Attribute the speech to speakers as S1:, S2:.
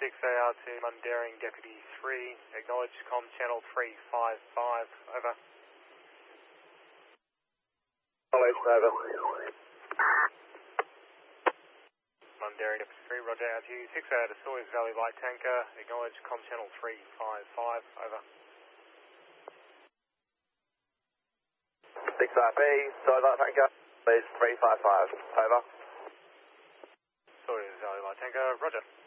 S1: 6AR to Mundaring Deputy 3, acknowledge com channel 355, over.
S2: Acknowledge, over.
S1: Mundaring Deputy 3, roger, out to you. 6AR to Sawyers Valley Light Tanker, acknowledge com channel 355, over.
S2: 6RB, Sawyers Light Tanker, please 355, over.
S1: Sawyers Valley Light Tanker, roger.